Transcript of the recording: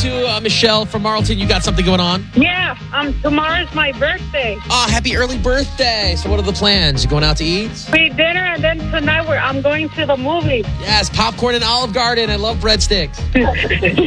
to Michelle from Marlton. You got something going on? Yeah, tomorrow's my birthday. Oh, happy early birthday. So what are the plans? You going out to eat? We eat dinner, and then tonight I'm going to the movie. Yes, popcorn and Olive Garden. I love breadsticks.